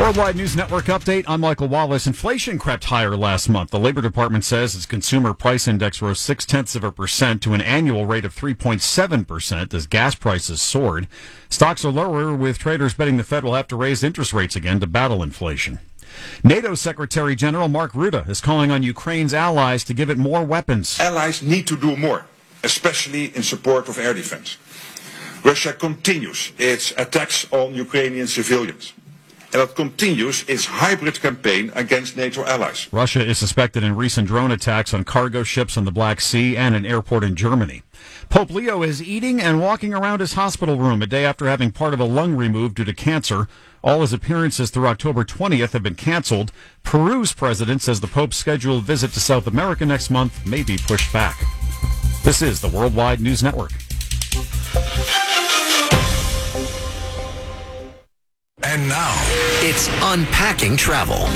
Worldwide News Network update. I'm Michael Wallace. Inflation crept higher last month. The Labor Department says its consumer price index rose 0.6% to an annual rate of 3.7% as gas prices soared. Stocks are lower, with traders betting the Fed will have to raise interest rates again to battle inflation. NATO Secretary General Mark Rutte is calling on Ukraine's allies to give it more weapons. Allies need to do more, especially in support of air defense. Russia continues its attacks on Ukrainian civilians, and it continues its hybrid campaign against NATO allies. Russia is suspected in recent drone attacks on cargo ships on the Black Sea and an airport in Germany. Pope Leo is eating and walking around his hospital room a day after having part of a lung removed due to cancer. All his appearances through October 20th have been canceled. Peru's president says the Pope's scheduled visit to South America next month may be pushed back. This is the Worldwide News Network. And now, it's Unpacking Travel.